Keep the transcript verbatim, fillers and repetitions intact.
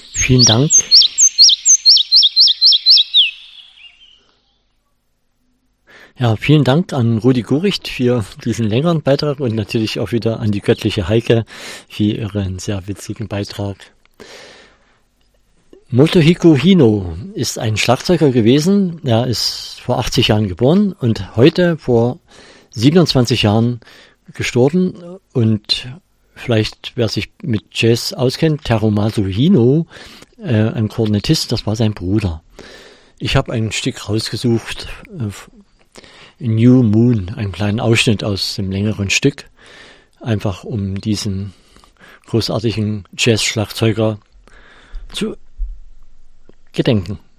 Vielen Dank. Ja, vielen Dank an Rudi Guricht für diesen längeren Beitrag und natürlich auch wieder an die göttliche Heike für ihren sehr witzigen Beitrag. Motohiko Hino ist ein Schlagzeuger gewesen. Er ist vor achtzig Jahren geboren und heute vor siebenundzwanzig Jahren gestorben. Und vielleicht, wer sich mit Jazz auskennt, Terumasu Hino, äh, ein Kornettist, das war sein Bruder. Ich habe ein Stück rausgesucht, äh, New Moon, einen kleinen Ausschnitt aus dem längeren Stück, einfach um diesen großartigen Jazz-Schlagzeuger zu gedenken.